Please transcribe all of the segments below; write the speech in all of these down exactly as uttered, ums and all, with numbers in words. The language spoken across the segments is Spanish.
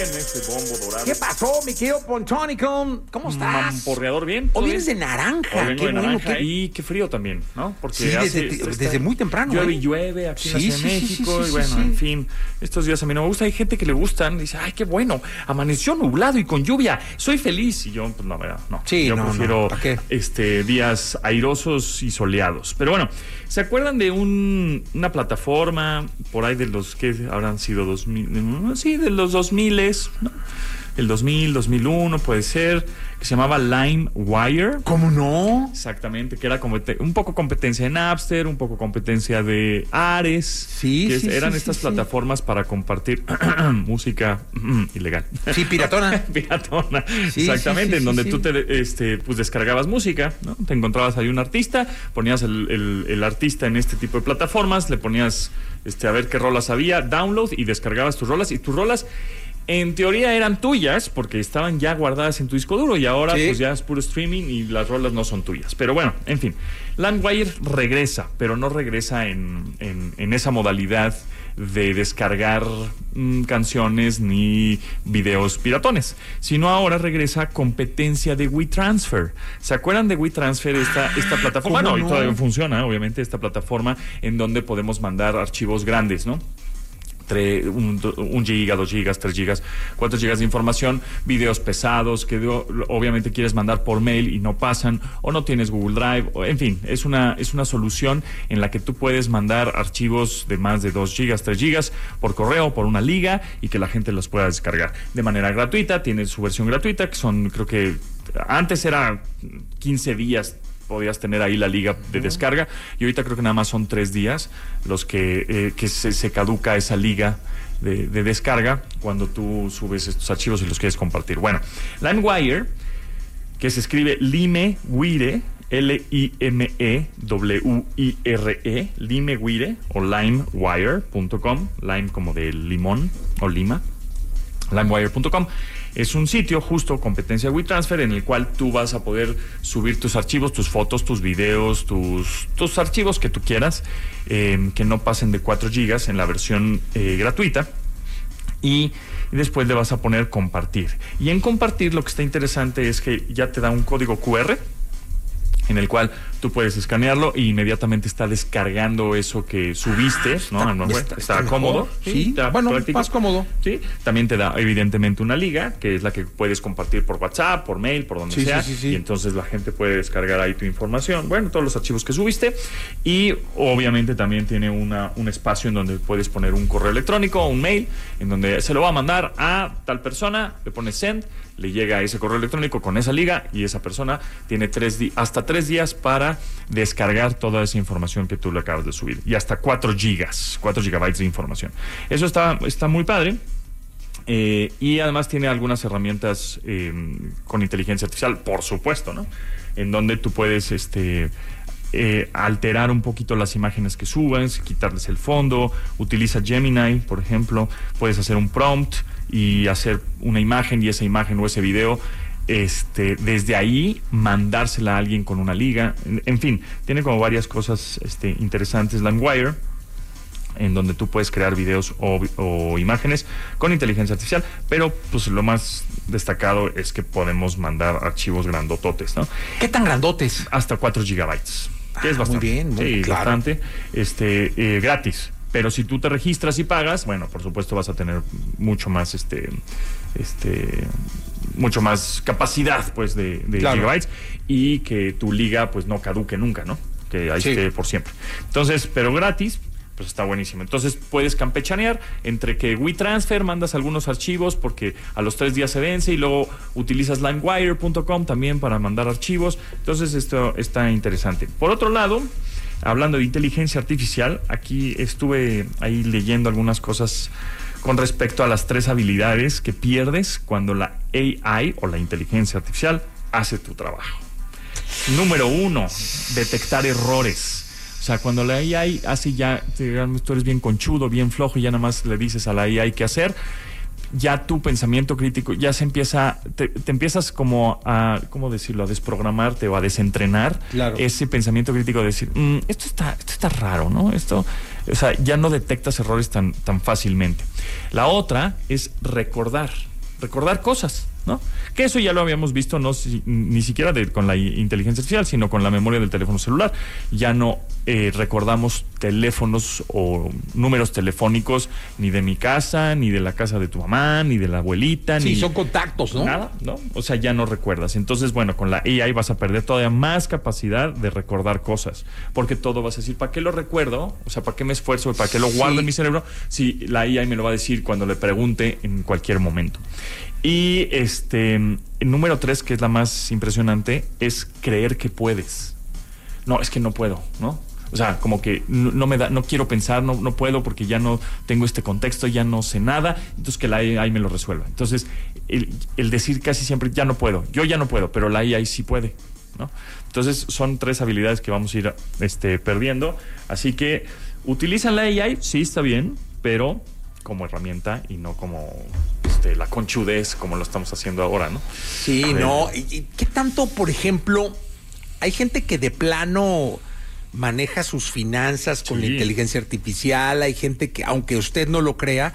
ese bombo dorado. ¿Qué pasó, mi querido Pontónico? ¿Cómo estás? Mamporreador, bien. Hoy bien? vienes de naranja. Hoy vengo qué de bueno. naranja Qué... y qué frío también, ¿no? Porque sí, hace, desde, está, desde muy temprano. Llueve ¿eh? y llueve aquí sí, en la Ciudad de sí, México. Sí, sí, y bueno, sí. en fin, estos días a mí no me gusta. Hay gente que le gustan. Dice, ay, qué bueno. Amaneció nublado y con lluvia. Soy feliz. Y yo, pues la verdad, no. Sí, yo no, prefiero no. ¿Qué? este, días airosos y soleados. Pero bueno, ¿se acuerdan de un, una plataforma por ahí de los que habrán sido dos mil? Sí, de los dos miles, ¿no? El dos mil, dos mil uno puede ser, que se llamaba LimeWire. ¿Cómo no? Exactamente, que era competen- un poco competencia de Napster, un poco competencia de Ares. Sí, que sí, es- eran sí, estas sí, plataformas sí. para compartir música ilegal. Sí, piratona. Piratona, Sí, exactamente, sí, sí, en donde sí, tú sí. te este, pues descargabas música, ¿no? Te encontrabas ahí un artista, ponías el, el, el artista en este tipo de plataformas, le ponías este, a ver qué rolas había, download y descargabas tus rolas, y tus rolas en teoría eran tuyas porque estaban ya guardadas en tu disco duro, y ahora sí. pues ya es puro streaming y las rolas no son tuyas. Pero bueno, en fin, LimeWire regresa, pero no regresa en, en, en esa modalidad de descargar mmm, canciones ni videos piratones, sino ahora regresa competencia de WeTransfer. ¿Se acuerdan de WeTransfer, esta, esta plataforma? No, no, y todavía funciona, obviamente, esta plataforma en donde podemos mandar archivos grandes, ¿no? Un, un giga, dos gigas, tres gigas, cuatro gigas de información, videos pesados que do, obviamente quieres mandar por mail y no pasan, o no tienes Google Drive, o, en fin, es una, es una solución en la que tú puedes mandar archivos de más de dos gigas, tres gigas por correo, por una liga, y que la gente los pueda descargar de manera gratuita. Tiene su versión gratuita, que son, creo que antes era quince días podías tener ahí la liga de descarga, y ahorita creo que nada más son tres días los que, eh, que se, se caduca esa liga de, de descarga cuando tú subes estos archivos y los quieres compartir. Bueno, LimeWire, que se escribe LimeWire, L I M E W I R E, LimeWire o limewire punto com, lime como de limón o lima, limewire punto com. Es un sitio, justo, competencia de WeTransfer, en el cual tú vas a poder subir tus archivos, tus fotos, tus videos, tus, tus archivos que tú quieras, eh, que no pasen de cuatro gigas en la versión eh, gratuita. Y, y después le vas a poner compartir. Y en compartir lo que está interesante es que ya te da un código cu erre en el cual tú puedes escanearlo e inmediatamente está descargando eso que subiste, ¿no? Está, no está, está, está cómodo. Sí, está bueno, práctico. más cómodo. Sí, también te da evidentemente una liga, que es la que puedes compartir por WhatsApp, por mail, por donde sí, sea, sí, sí, sí. y entonces la gente puede descargar ahí tu información, bueno, todos los archivos que subiste, y obviamente también tiene una, un espacio en donde puedes poner un correo electrónico o un mail, en donde se lo va a mandar a tal persona, le pones send, le llega ese correo electrónico con esa liga, y esa persona tiene tres di- hasta tres días para descargar toda esa información que tú le acabas de subir, y hasta cuatro gigas, cuatro gigabytes de información. Eso está, está muy padre. Eh, y además tiene algunas herramientas eh, con inteligencia artificial, por supuesto, ¿no? En donde tú puedes este, eh, alterar un poquito las imágenes que subas, quitarles el fondo. Utiliza Gemini, por ejemplo. Puedes hacer un prompt y hacer una imagen, y esa imagen o ese video, este, desde ahí mandársela a alguien con una liga. En, en fin, tiene como varias cosas este, interesantes LimeWire, en donde tú puedes crear videos o, o imágenes con inteligencia artificial, pero pues lo más destacado es que podemos mandar archivos grandototes, ¿no? ¿Qué tan grandotes? Hasta cuatro gigabytes, que Ah, es bastante. muy bien, muy sí, claro. bastante, este, eh, gratis. Pero si tú te registras y pagas, bueno, por supuesto vas a tener mucho más, este, este, mucho más capacidad, pues, de, de Claro. gigabytes, y que tu liga, pues, no caduque nunca, ¿no? Que ahí Sí. esté por siempre. Entonces, pero gratis, pues está buenísimo. Entonces puedes campechanear entre que WeTransfer mandas algunos archivos porque a los tres días se vence, y luego utilizas limewire punto com también para mandar archivos. Entonces esto está interesante. Por otro lado, hablando de inteligencia artificial, aquí estuve ahí leyendo algunas cosas con respecto a las tres habilidades que pierdes cuando la A I o la inteligencia artificial hace tu trabajo. Número uno, detectar errores. O sea, cuando la A I hace ya, digamos, tú eres bien conchudo, bien flojo, y ya nada más le dices a la A I qué hacer, ya tu pensamiento crítico ya se empieza, te, te empiezas como a, ¿cómo decirlo?, a desprogramarte o a desentrenar. Claro. Ese pensamiento crítico de decir, mmm, esto está, esto está raro, ¿no? Esto, o sea, ya no detectas errores tan, tan fácilmente. La otra es recordar. recordar cosas, ¿no? Que eso ya lo habíamos visto, no si, ni siquiera de, con la inteligencia artificial, sino con la memoria del teléfono celular. Ya no eh, recordamos teléfonos o números telefónicos ni de mi casa, ni de la casa de tu mamá, ni de la abuelita. Sí, ni son contactos, ¿no? Nada, ¿no? O sea, ya no recuerdas. Entonces, bueno, con la A I vas a perder todavía más capacidad de recordar cosas, porque todo vas a decir, ¿para qué lo recuerdo? O sea, ¿para qué me esfuerzo? ¿Para qué lo guardo sí. en mi cerebro? Si la A I me lo va a decir cuando le pregunte en cualquier momento. Y este, el número tres, que es la más impresionante, es creer que puedes. No, es que no puedo, ¿no? O sea, como que no, no me da, no quiero pensar, no, no puedo porque ya no tengo este contexto, ya no sé nada, entonces que la A I me lo resuelva. Entonces, el, el decir casi siempre, ya no puedo, yo ya no puedo, pero la A I sí puede, ¿no? Entonces, son tres habilidades que vamos a ir este, perdiendo. Así que, ¿utilizan la A I? Sí, está bien, pero como herramienta y no como este, la conchudez como lo estamos haciendo ahora, ¿no? Sí, eh, no. ¿Y qué tanto, por ejemplo, hay gente que de plano maneja sus finanzas con sí. la inteligencia artificial? Hay gente que, aunque usted no lo crea,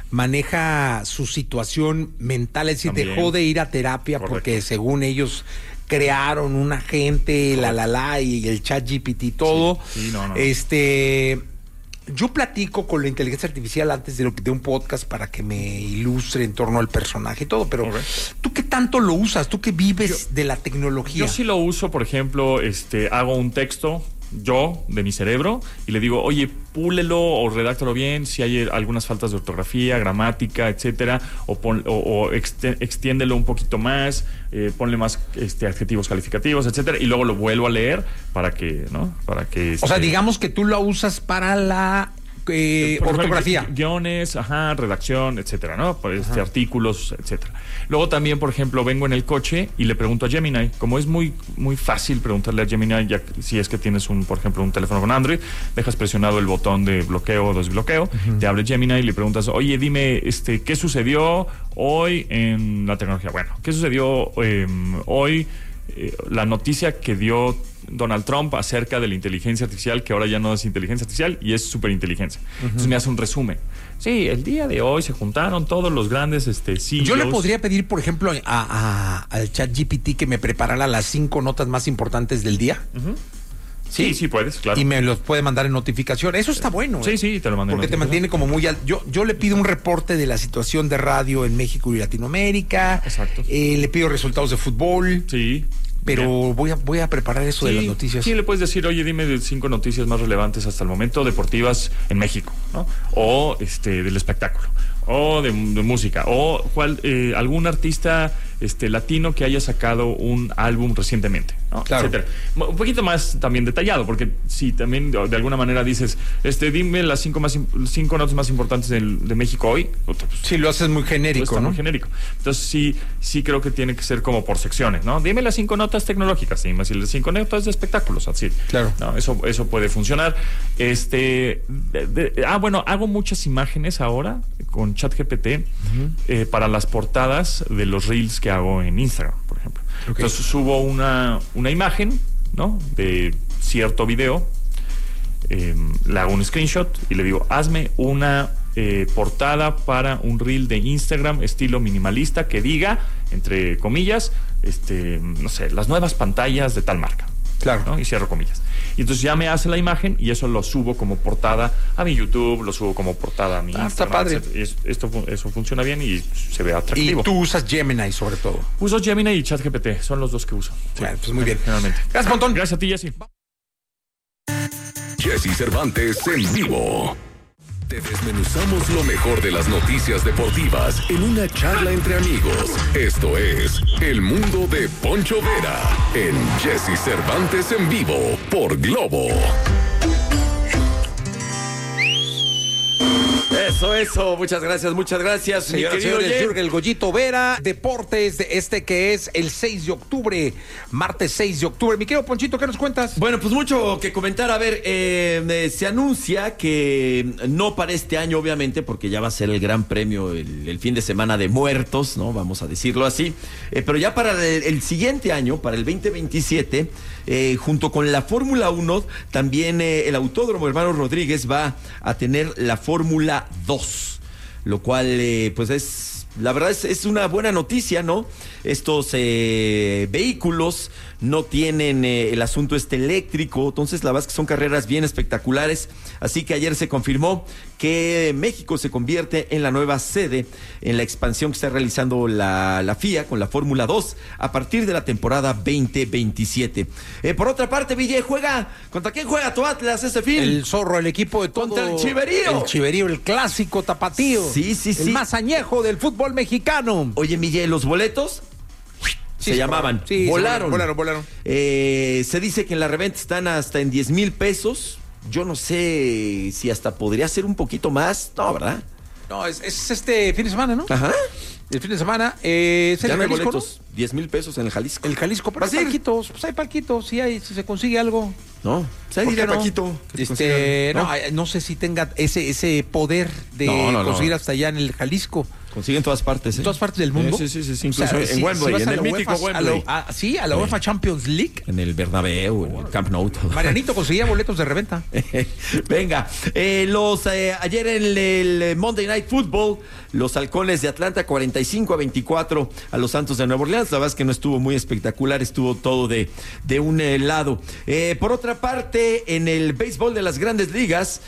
maneja su situación mental, es decir, también dejó de ir a terapia. Correcto. Porque según ellos crearon un agente, correcto, la la la, y el chat G P T y todo. Sí, sí, no, no. Este... Yo platico con la inteligencia artificial antes de, lo, de un podcast para que me ilustre en torno al personaje y todo, pero okay. ¿tú qué tanto lo usas? ¿Tú qué vives yo, de la tecnología? Yo sí lo uso, por ejemplo, este, hago un texto yo, de mi cerebro, y le digo, oye, púlelo o redáctalo bien, si hay algunas faltas de ortografía, gramática, etcétera, o, pon, o, o extiéndelo un poquito más, eh, ponle más este, adjetivos calificativos, etcétera, y luego lo vuelvo a leer para que, ¿no? Para que... Este, o sea, digamos que tú lo usas para la... Eh, ortografía, ejemplo, guiones, ajá, redacción, etcétera, ¿no? Este, artículos, etcétera. Luego también, por ejemplo, vengo en el coche y le pregunto a Gemini, como es muy muy fácil preguntarle a Gemini, ya si es que tienes un, por ejemplo, un teléfono con Android, dejas presionado el botón de bloqueo o desbloqueo, uh-huh. te abre Gemini y le preguntas, oye, dime, este, ¿qué sucedió hoy en la tecnología? Bueno, ¿qué sucedió eh, hoy? Eh, la noticia que dio Donald Trump acerca de la inteligencia artificial, que ahora ya no es inteligencia artificial y es superinteligencia. Uh-huh. Entonces me hace un resumen. Sí, el día de hoy se juntaron todos los grandes este, C E Os. Yo le podría pedir, por ejemplo, a, a, al chat G P T que me preparara las cinco notas más importantes del día. Uh-huh. Sí, sí, sí puedes, claro. Y me los puede mandar en notificación. Eso está bueno. Sí, ¿eh? sí, te lo mando. Porque te mantiene como muy al... Yo, yo le pido un reporte de la situación de radio en México y Latinoamérica. Exacto. Eh, le pido resultados de fútbol. Sí. Pero voy a, voy a preparar eso sí, de las noticias. Sí, le puedes decir, oye, dime de cinco noticias más relevantes hasta el momento deportivas en México, ¿no? O este del espectáculo, o de, de música, o cuál, eh, algún artista este latino que haya sacado un álbum recientemente, ¿no? Claro. Etcétera. Un poquito más también detallado, porque si también de, de alguna manera dices, este, dime las cinco más cinco notas más importantes del, de México hoy. Pues, sí, lo haces muy genérico, está ¿no? Muy genérico. Entonces sí, sí creo que tiene que ser como por secciones, ¿no? Dime las cinco notas tecnológicas, dime las cinco notas de espectáculos, así. Claro. No, eso, eso puede funcionar. Este, de, de, ah, bueno, hago muchas imágenes ahora con ChatGPT uh-huh. eh, para las portadas de los reels que hago en Instagram, por ejemplo. Okay. Entonces subo una, una imagen, ¿no? De cierto video, eh, le hago un screenshot y le digo, hazme una eh, portada para un reel de Instagram estilo minimalista que diga, entre comillas, este, no sé, las nuevas pantallas de tal marca. Claro. ¿no? Y cierro comillas. Y entonces ya me hace la imagen y eso lo subo como portada a mi YouTube, lo subo como portada a mi ah, Instagram. Está padre. Y esto, eso funciona bien y se ve atractivo. Y tú usas Gemini sobre todo. Uso Gemini y ChatGPT, son los dos que uso. Sí, bueno, pues muy bien. Generalmente. Gracias, montón. Gracias a ti, Jessy. Jessy Cervantes en vivo. Te desmenuzamos lo mejor de las noticias deportivas en una charla entre amigos. Esto es El Mundo de Poncho Vera en Jessy Cervantes en vivo por Globo. Eso, eso, muchas gracias, muchas gracias, señoras y señores. Jürgen Goyito Vera, deportes de este que es el seis de octubre, martes seis de octubre. Mi querido Ponchito, ¿qué nos cuentas? Bueno, pues mucho que comentar. A ver, eh, eh, se anuncia que no para este año, obviamente, porque ya va a ser el gran premio, el, el fin de semana de muertos, ¿no? Vamos a decirlo así. Eh, pero ya para el, el siguiente año, para el veinte veintisiete, eh, junto con la Fórmula uno, también eh, el Autódromo Hermanos Rodríguez va a tener la Fórmula dos, lo cual eh, pues es la verdad es, es una buena noticia, ¿no? Estos eh, vehículos no tienen eh, el asunto este eléctrico, entonces la verdad es que son carreras bien espectaculares, así que ayer se confirmó que México se convierte en la nueva sede en la expansión que está realizando la, la F I A con la Fórmula dos a partir de la temporada veinte veintisiete. Eh, por otra parte, Ville, juega, ¿contra quién juega tu Atlas ese fin? El Zorro, el equipo de todo. Contra el Chiverío. El Chiverío, el clásico tapatío. Sí, sí, sí. El más añejo del fútbol mexicano. Oye, Miguel, los boletos Sí, se sí, llamaban. sí, volaron. Volaron, volaron. Eh, se dice que en la reventa están hasta en diez mil pesos. Yo no sé si hasta podría ser un poquito más. No, ¿verdad? No, es, es este fin de semana, ¿no? Ajá. El fin de semana. Eh, es el Ya no hay Jalisco, boletos. ¿no? diez mil pesos en el Jalisco. El Jalisco, pero ¿Vas hay a ir? palquitos. Pues hay palquitos, sí hay, si se consigue algo. No. Pues ahí ¿Por dirá qué no? Paquito. que se Este, consiga. no, eh, no sé si tenga ese, ese poder de No, no, no. conseguir hasta allá en el Jalisco. Consigue en todas partes, ¿eh? En todas partes del mundo. Sí, sí, sí, sí, incluso O sea, en si- Wembley, si vas en a el la mítico UEFA, a la- Wembley. a- sí, a la UEFA Champions League. En el Bernabéu, en el Camp Nou. todo. Marianito conseguía boletos de reventa. Venga, eh, los eh, ayer en el, el Monday Night Football, los Halcones de Atlanta cuarenta y cinco a veinticuatro a los Santos de Nueva Orleans. La verdad es que no estuvo muy espectacular, estuvo todo de, de un eh, lado. Eh, por otra parte, en el béisbol de las Grandes Ligas,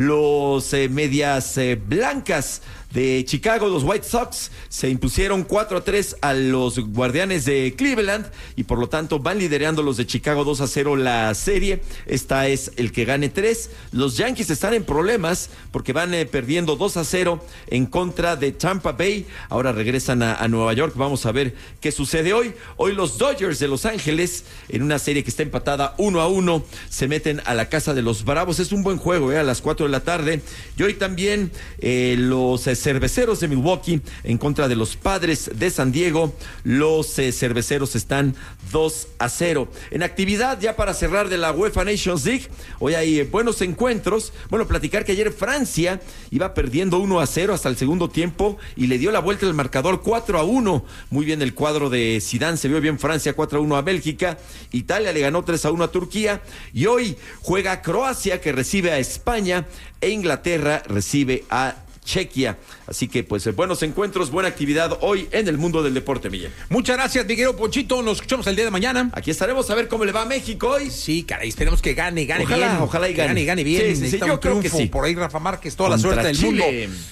los eh, medias eh, blancas de Chicago, los White Sox, se impusieron cuatro a tres a los Guardianes de Cleveland y por lo tanto van liderando los de Chicago dos a cero la serie. Esta es el que gane tres. Los Yankees están en problemas porque van eh, perdiendo dos a cero en contra de Tampa Bay. Ahora regresan a, a Nueva York. Vamos a ver qué sucede hoy. Hoy los Dodgers de Los Ángeles, en una serie que está empatada uno a uno, se meten a la casa de los Bravos. Es un buen juego, eh, a las cuatro de la tarde. Y hoy también eh, los eh, Cerveceros de Milwaukee en contra de los Padres de San Diego. Los eh, Cerveceros están dos a cero. En actividad ya para cerrar de la UEFA Nations League, hoy hay eh, buenos encuentros. Bueno, platicar que ayer Francia iba perdiendo uno a cero hasta el segundo tiempo y le dio la vuelta al marcador cuatro a uno. Muy bien el cuadro de Zidane, se vio bien Francia cuatro a uno a Bélgica. Italia le ganó tres a uno a Turquía y hoy juega Croacia, que recibe a España, e Inglaterra recibe a Chequia. Así que pues buenos encuentros, buena actividad hoy en el mundo del deporte, Miguel. Muchas gracias, mi querido Ponchito. Nos escuchamos el día de mañana. Aquí estaremos a ver cómo le va a México hoy. Sí, caray, esperemos que gane, gane Ojalá, bien. ojalá y Que gane. gane, gane bien. Sí, sí, sí, Necesita yo un creo que triunfo. sí. Por ahí Rafa Márquez, toda la Contra suerte del Chile. mundo.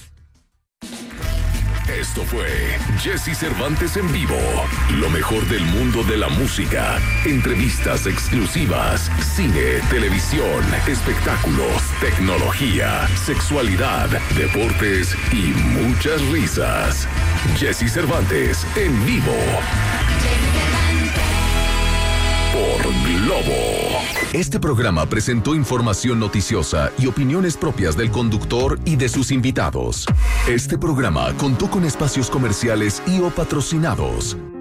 Esto fue Jesse Cervantes en vivo. Lo mejor del mundo de la música. Entrevistas exclusivas. Cine, televisión, espectáculos, tecnología, sexualidad, deportes y muchas risas. Jesse Cervantes en vivo. Por Globo. Este programa presentó información noticiosa y opiniones propias del conductor y de sus invitados. Este programa contó con espacios comerciales y o patrocinados.